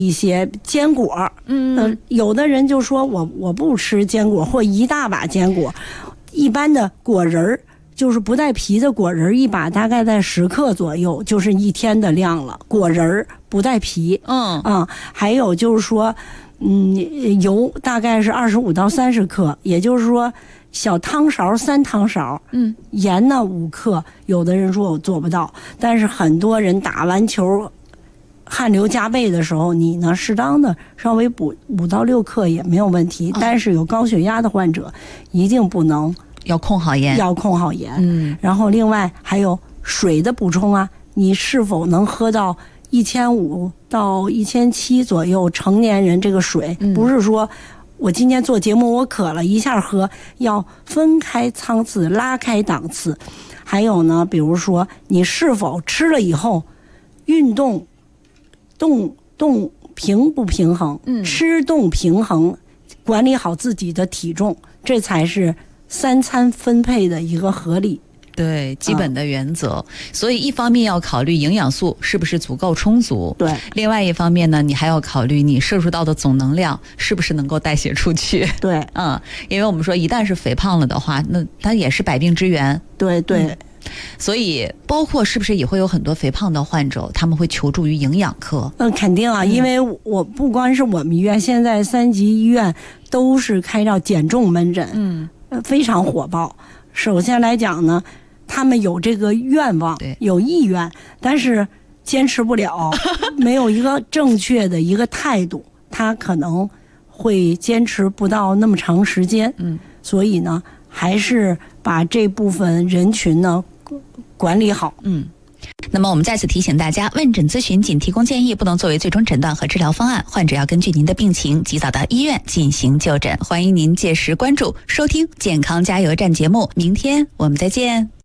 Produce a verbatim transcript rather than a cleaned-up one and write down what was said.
一些坚果，嗯、呃，有的人就说我我不吃坚果，或一大把坚果，一般的果仁儿。就是不带皮的果仁一把大概在十克左右，就是一天的量了。果仁不带皮， 嗯啊、嗯，还有就是说，嗯，油大概是二十五到三十克，也就是说小汤勺三汤勺， 嗯， 盐呢五克。有的人说我做不到，但是很多人打完球汗流浃背的时候，你呢适当的稍微补五到六克也没有问题。但是有高血压的患者一定不能。 要控好盐， 要控好盐。 嗯， 然后另外还有水的补充啊，你是否能喝到一千五到一千七左右？成年人这个水，嗯、不是说我今天做节目我渴了一下喝，要分开舱次，拉开档次。还有呢，比如说你是否吃了以后运动动动平不平衡？嗯，吃动平衡，管理好自己的体重，这才是。三餐分配的一个合理， 对基本的原则、嗯、所以一方面要考虑营养素是不是足够充足， 对， 另外一方面呢，你还要考虑你摄入到的总能量是不是能够代谢出去， 对， 嗯，因为我们说一旦是肥胖了的话，那它也是百病之源， 对对、嗯、 所以包括是不是也会有很多肥胖的患者他们会求助于营养科？ 嗯，肯定啊、嗯、因为我不光是我们医院，现在三级医院都是开到减重门诊，嗯，非常火爆。首先来讲呢，他们有这个愿望，有意愿，但是坚持不了，没有一个正确的一个态度，他可能会坚持不到那么长时间。嗯，所以呢，还是把这部分人群呢管理好。 嗯。那么我们再次提醒大家，问诊咨询仅提供建议，不能作为最终诊断和治疗方案，患者要根据您的病情及早到医院进行就诊。欢迎您届时关注收听健康加油站节目，明天我们再见。